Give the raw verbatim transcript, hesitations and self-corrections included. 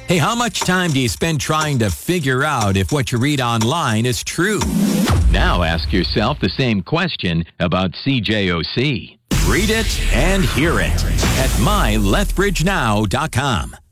Hey, how much time do you spend trying to figure out if what you read online is true? Now ask yourself the same question about C J O C. Read it and hear it at my lethbridge now dot com.